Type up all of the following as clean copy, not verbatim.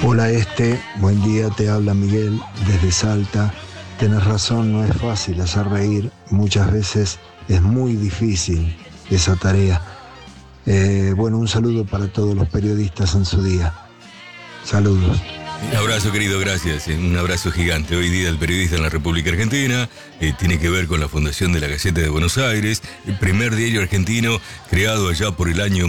Hola buen día, te habla Miguel desde Salta. Tenés razón, no es fácil hacer reír, muchas veces es muy difícil esa tarea. Bueno, un saludo para todos los periodistas en su día. Saludos. Un abrazo, querido, gracias. Un abrazo gigante. Hoy día el periodista en la República Argentina tiene que ver con la fundación de la Gaceta de Buenos Aires, el primer diario argentino creado allá por el año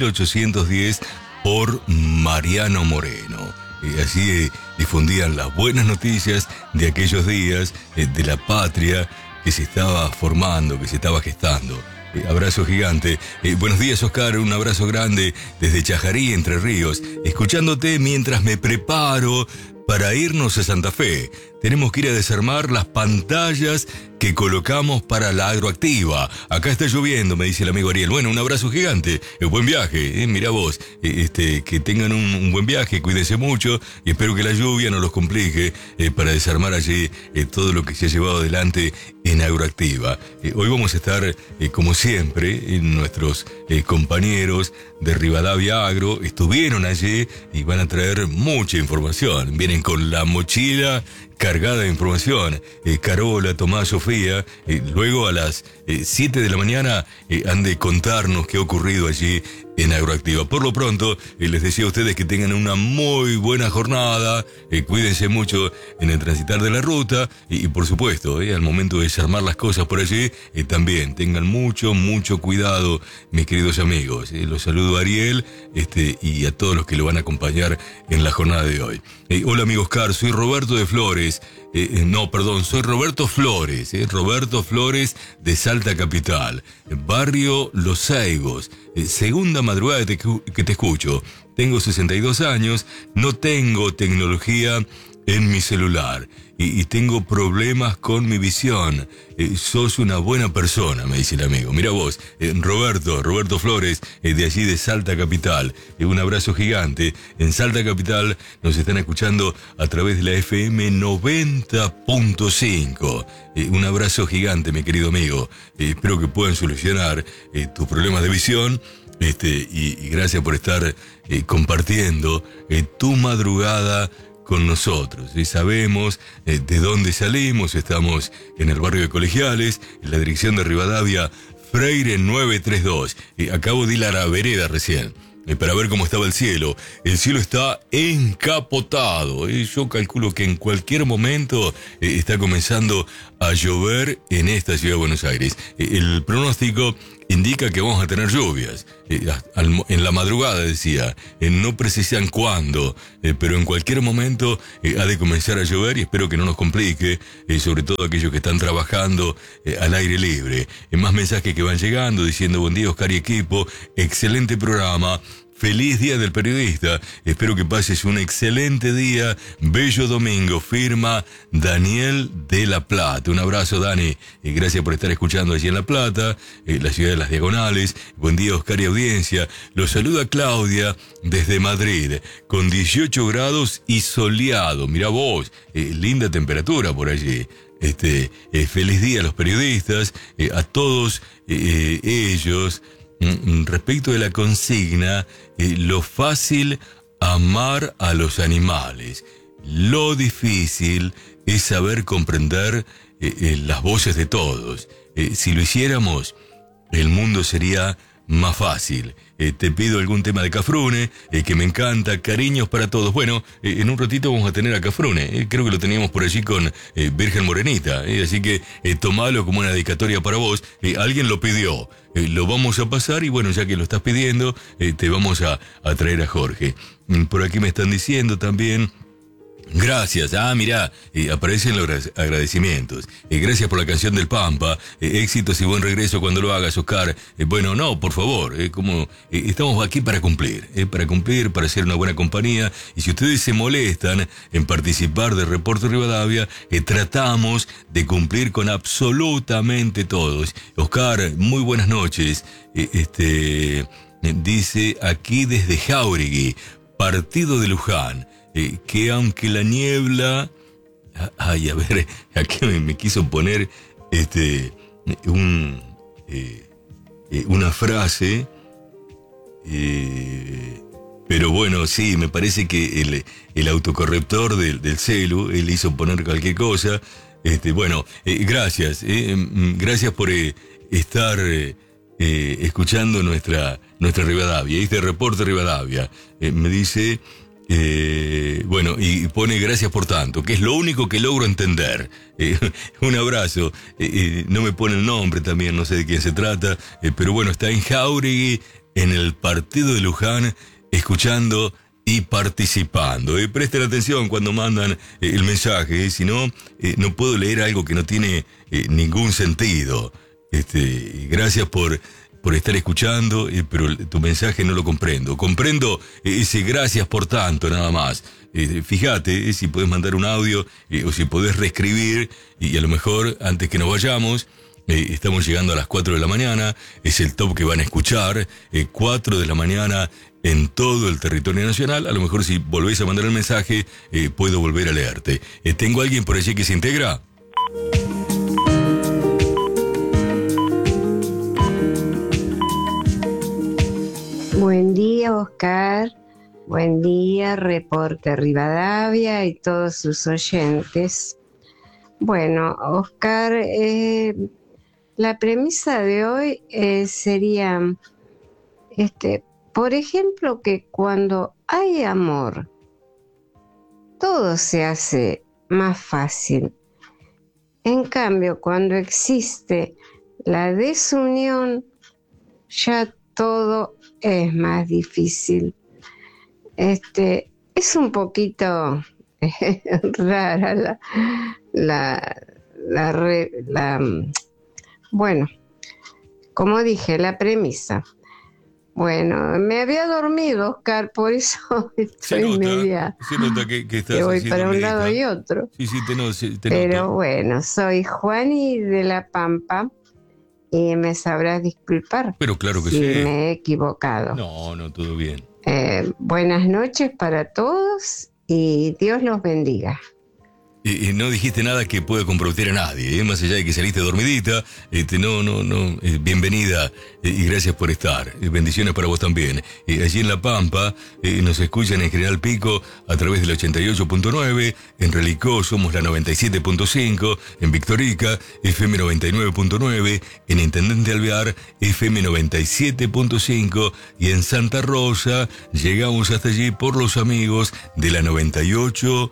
1810 por Mariano Moreno. Así difundían las buenas noticias de aquellos días de la patria que se estaba formando, que se estaba gestando. Abrazo gigante. Buenos días, Oscar. Un abrazo grande desde Chajarí, Entre Ríos. Escuchándote mientras me preparo para irnos a Santa Fe. Tenemos que ir a desarmar las pantallas que colocamos para la agroactiva. Acá está lloviendo, me dice el amigo Ariel. Bueno, un abrazo gigante. Buen viaje, mira vos. Que tengan un buen viaje, cuídense mucho y espero que la lluvia no los complique para desarmar allí todo lo que se ha llevado adelante en agroactiva. Hoy vamos a estar, como siempre, nuestros compañeros de Rivadavia Agro estuvieron allí y van a traer mucha información. Vienen con la mochila cargada de información. Carola, Tomás, Sofía, luego a las 7 de la mañana han de contarnos qué ha ocurrido allí en Agroactiva. Por lo pronto, les decía a ustedes que tengan una muy buena jornada, cuídense mucho en el transitar de la ruta y por supuesto, al momento de desarmar las cosas por allí, también tengan mucho cuidado, mis queridos amigos. Los saludo a Ariel y a todos los que lo van a acompañar en la jornada de hoy. Hola, amigo Oscar, soy Roberto de Flores. Soy Roberto Flores, Roberto Flores de Salta Capital, barrio Los Saigos, segunda madrugada que te escucho. Tengo 62 años, no tengo tecnología en mi celular y tengo problemas con mi visión. Sos una buena persona, me dice el amigo. Mira vos, Roberto Flores, de allí de Salta Capital. Un abrazo gigante. En Salta Capital nos están escuchando a través de la FM 90.5. Un abrazo gigante, mi querido amigo. Espero que puedan solucionar tus problemas de visión. Y gracias por estar compartiendo tu madrugada con nosotros. Sabemos de dónde salimos. Estamos en el barrio de Colegiales, en la dirección de Rivadavia, Freire 932. Acabo de ir a la vereda recién para ver cómo estaba el cielo. El cielo está encapotado. Yo calculo que en cualquier momento está comenzando a llover en esta ciudad de Buenos Aires. El pronóstico indica que vamos a tener lluvias. En la madrugada, decía. No precisan cuándo, pero en cualquier momento ha de comenzar a llover y espero que no nos complique, sobre todo aquellos que están trabajando al aire libre. Más mensajes que van llegando diciendo: buen día, Oscar y equipo, excelente programa. Feliz Día del Periodista. Espero que pases un excelente día. Bello domingo. Firma Daniel de La Plata. Un abrazo, Dani. Gracias por estar escuchando allí en La Plata, la ciudad de las Diagonales. Buen día, Oscar y audiencia. Los saluda Claudia desde Madrid, con 18 grados y soleado. Mirá vos, linda temperatura por allí. Feliz día a los periodistas, a todos ellos. Respecto de la consigna, lo fácil amar a los animales, lo difícil es saber comprender las voces de todos. Si lo hiciéramos, el mundo sería más fácil. Te pido algún tema de Cafrune, que me encanta. Cariños para todos. Bueno, en un ratito vamos a tener a Cafrune. Creo que lo teníamos por allí con Virgen Morenita. Así que tomalo como una dedicatoria para vos. Alguien lo pidió. Lo vamos a pasar y bueno, ya que lo estás pidiendo, te vamos a traer a Jorge. Por aquí me están diciendo también: gracias. Mirá, aparecen los agradecimientos. Gracias por la canción del Pampa. Éxitos y buen regreso cuando lo hagas, Oscar. Bueno, no, por favor. Estamos aquí para cumplir, para ser una buena compañía. Y si ustedes se molestan en participar del Reporte Rivadavia, tratamos de cumplir con absolutamente todos. Oscar, muy buenas noches. Dice aquí desde Jáuregui, partido de Luján. Que aunque la niebla... a ver, aquí me quiso poner una frase. Pero bueno, sí, me parece que el autocorrector del celu, él hizo poner cualquier cosa. Bueno, gracias. Gracias por estar escuchando nuestra Rivadavia. Este reporte Rivadavia. Me dice, bueno, y pone gracias por tanto, que es lo único que logro entender. Un abrazo. No me pone el nombre también, no sé de quién se trata. Pero bueno, está en Jáuregui, en el partido de Luján, escuchando y participando. Presten atención cuando mandan el mensaje, si no, no puedo leer algo que no tiene ningún sentido. Gracias por estar escuchando, pero tu mensaje no lo comprendo. Comprendo ese gracias por tanto, nada más. Fíjate si podés mandar un audio o si podés reescribir, y a lo mejor antes que nos vayamos, estamos llegando a las 4 de la mañana, es el top que van a escuchar, 4 de la mañana en todo el territorio nacional. A lo mejor si volvés a mandar el mensaje, puedo volver a leerte. ¿Tengo alguien por allí que se integra? Buen día, Oscar. Buen día, Reporte Rivadavia y todos sus oyentes. Bueno, Oscar, la premisa de hoy sería, por ejemplo, que cuando hay amor, todo se hace más fácil. En cambio, cuando existe la desunión, ya todo es más difícil. Es un poquito rara bueno, como dije, la premisa. Bueno, me había dormido, Oscar, por eso estoy media. Se nota que estás que voy haciendo para un medita. lado y otro. Sí, te Pero noto. bueno, soy Juani de La Pampa y me sabrás disculpar Pero claro que si sí. me he equivocado. No, todo bien. Buenas noches para todos y Dios los bendiga. No dijiste nada que pueda comprometer a nadie, más allá de que saliste dormidita. Bienvenida y gracias por estar. Bendiciones para vos también. Allí en La Pampa nos escuchan en General Pico a través del 88.9, en Relicó somos la 97.5, en Victorica FM 99.9, en Intendente Alvear FM 97.5 y en Santa Rosa llegamos hasta allí por los amigos de la 98.3.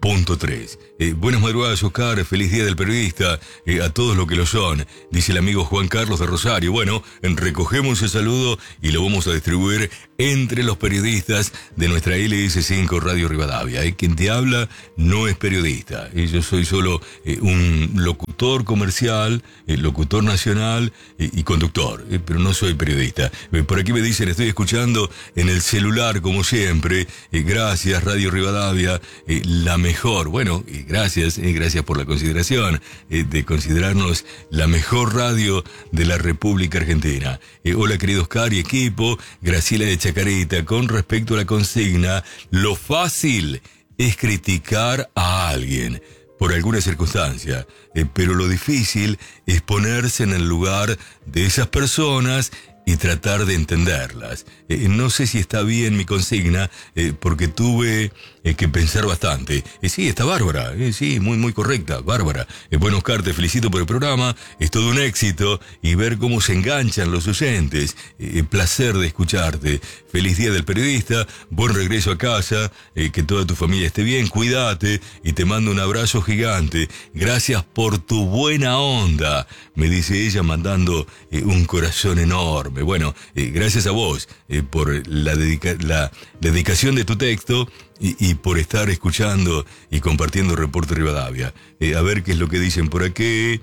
Buenas madrugadas, Oscar, feliz día del periodista, a todos los que lo son, dice el amigo Juan Carlos de Rosario. Bueno, recogemos el saludo y lo vamos a distribuir entre los periodistas de nuestra LS5 Radio Rivadavia. Quien te habla no es periodista, yo soy solo un locutor comercial, locutor nacional y conductor, pero no soy periodista. Por aquí me dicen, estoy escuchando en el celular como siempre, gracias Radio Rivadavia, la mejor. Bueno, gracias por la consideración de considerarnos la mejor radio de la República Argentina. Hola querido Oscar y equipo, Graciela de Chacarita. Con respecto a la consigna, lo fácil es criticar a alguien por alguna circunstancia, pero lo difícil es ponerse en el lugar de esas personas y tratar de entenderlas. No sé si está bien mi consigna, porque tuve que pensar bastante. Sí, está bárbara, sí, muy correcta, bárbara. Bueno, Oscar, te felicito por el programa, es todo un éxito, y ver cómo se enganchan los oyentes, placer de escucharte. Feliz día del periodista, buen regreso a casa, que toda tu familia esté bien, cuídate, y te mando un abrazo gigante. Gracias por tu buena onda, me dice ella mandando un corazón enorme. Bueno, gracias a vos por la dedicación de tu texto y por estar escuchando y compartiendo Reporte Rivadavia. A ver qué es lo que dicen por aquí.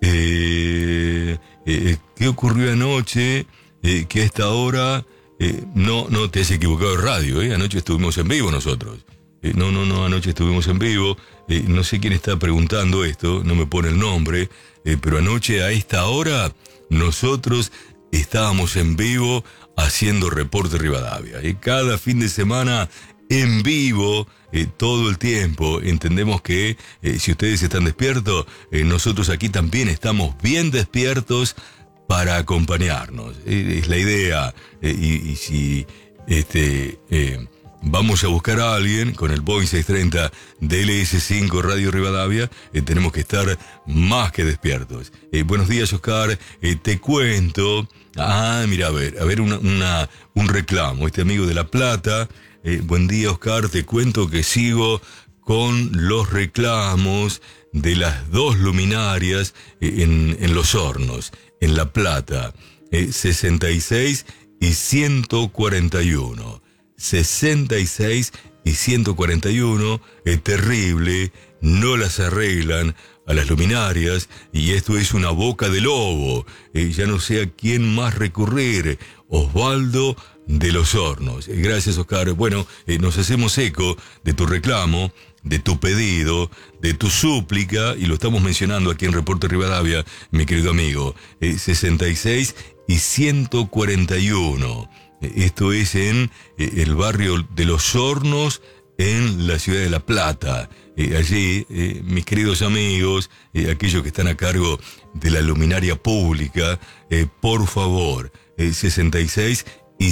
¿Qué ocurrió anoche? Que a esta hora... no te has equivocado de radio, anoche estuvimos en vivo nosotros. No, anoche estuvimos en vivo. No sé quién está preguntando esto, no me pone el nombre, pero anoche a esta hora nosotros estábamos en vivo haciendo Reporte Rivadavia. Cada fin de semana en vivo, todo el tiempo. Entendemos que si ustedes están despiertos, nosotros aquí también estamos bien despiertos para acompañarnos. Es la idea. Y si Vamos a buscar a alguien con el Boeing 630 DLS5 Radio Rivadavia. Tenemos que estar más que despiertos. Buenos días, Oscar. Te cuento. Mira, a ver un reclamo. Este amigo de La Plata. Buen día, Oscar. Te cuento que sigo con los reclamos de las 2 luminarias en Los Hornos, en La Plata. 66 y 141. 66 y 141, es terrible, no las arreglan a las luminarias y esto es una boca de lobo. Ya no sé a quién más recurrir. Osvaldo de Los Hornos. Gracias, Oscar. Bueno, nos hacemos eco de tu reclamo, de tu pedido, de tu súplica, y lo estamos mencionando aquí en Reporte Rivadavia, mi querido amigo. 66 y 141. Esto es en el barrio de Los Hornos, en la ciudad de La Plata. Allí, mis queridos amigos, aquellos que están a cargo de la luminaria pública, por favor, 66 y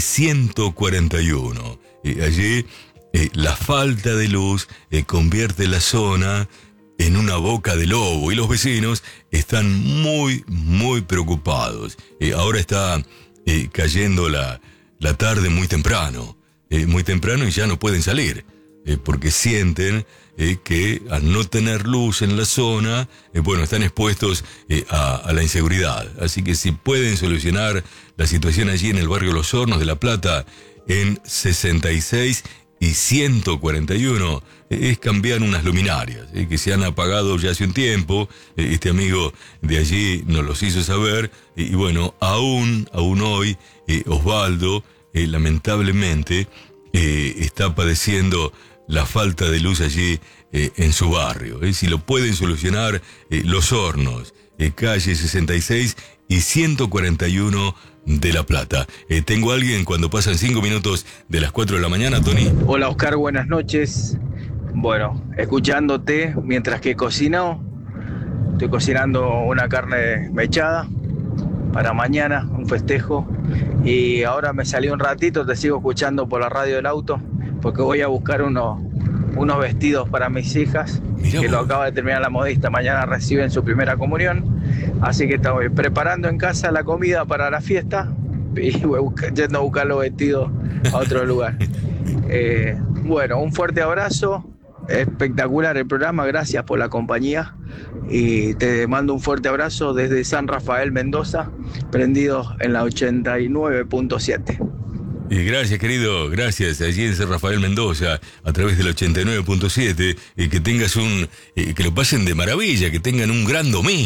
141. Allí, la falta de luz convierte la zona en una boca de lobo y los vecinos están muy, muy preocupados. Ahora está cayendo la tarde muy temprano y ya no pueden salir, porque sienten que al no tener luz en la zona, están expuestos a la inseguridad. Así que si pueden solucionar la situación allí en el barrio Los Hornos de La Plata, en 66 y 141, es cambiar unas luminarias que se han apagado ya hace un tiempo. Este amigo de allí nos los hizo saber, y aún hoy Osvaldo lamentablemente está padeciendo la falta de luz allí en su barrio. Si lo pueden solucionar, Los Hornos, calle 66 y 141 de La Plata. Tengo a alguien cuando pasan 5 minutos de las 4 de la mañana, Tony. Hola, Oscar, buenas noches. Bueno, escuchándote mientras que cocino. Estoy cocinando una carne mechada para mañana, un festejo. Y ahora me salí un ratito, te sigo escuchando por la radio del auto, porque voy a buscar unos vestidos para mis hijas. Mirá, que lo acaba de terminar la modista. Mañana reciben su primera comunión. Así que estoy preparando en casa la comida para la fiesta y voy yendo a buscar los vestidos a otro lugar. Un fuerte abrazo. Espectacular el programa, gracias por la compañía y te mando un fuerte abrazo desde San Rafael, Mendoza, prendidos en la 89.7. Gracias, querido, gracias. Allí en San Rafael, Mendoza, a través del 89.7, que tengas que lo pasen de maravilla, que tengan un gran domingo.